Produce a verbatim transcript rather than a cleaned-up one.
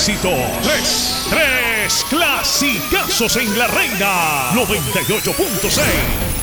éxitos. Tres, tres clasicazos en La Reina noventa y ocho punto seis.